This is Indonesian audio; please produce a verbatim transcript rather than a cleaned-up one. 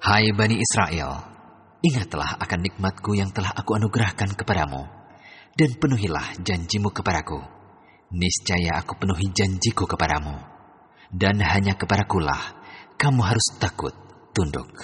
Hai Bani Israel, ingatlah akan nikmatku yang telah aku anugerahkan kepadamu, dan penuhilah janjimu kepadaku. Niscaya aku penuhi janjiku kepadamu, dan hanya kepadakulah kamu harus takut, tunduk.